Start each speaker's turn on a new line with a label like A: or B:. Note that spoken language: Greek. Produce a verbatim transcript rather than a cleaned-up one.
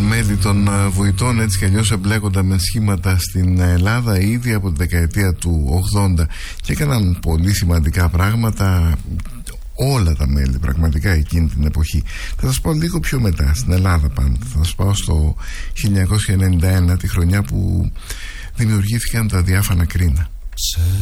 A: μέλη των Βοητών έτσι κι αλλιώς εμπλέκονταν με σχήματα στην Ελλάδα ήδη από τη δεκαετία του ογδόντα και έκαναν πολύ σημαντικά πράγματα όλα τα μέλη πραγματικά εκείνη την εποχή. Θα σας πω λίγο πιο μετά, στην Ελλάδα πάντα. Θα σας πάω στο χίλια εννιακόσια ενενήντα ένα, τη χρονιά που δημιουργήθηκαν τα Διάφανα Κρίνα.